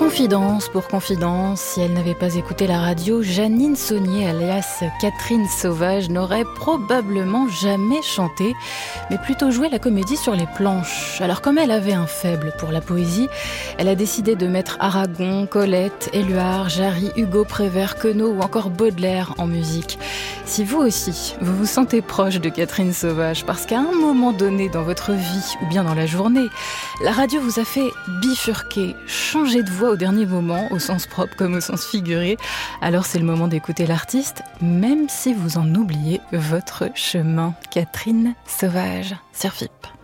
Confidence pour confidence, si elle n'avait pas écouté la radio, Janine Saunier, alias Catherine Sauvage, n'aurait probablement jamais chanté, mais plutôt joué la comédie sur les planches. Alors comme elle avait un faible pour la poésie, elle a décidé de mettre Aragon, Colette, Éluard, Jarry, Hugo Prévert, Queneau ou encore Baudelaire en musique. Si vous aussi, vous vous sentez proche de Catherine Sauvage, parce qu'à un moment donné dans votre vie ou bien dans la journée, la radio vous a fait bifurquer, changer de voix au dernier moment, au sens propre comme au sens figuré, alors c'est le moment d'écouter l'artiste, même si vous en oubliez votre chemin. Catherine Sauvage sur FIP.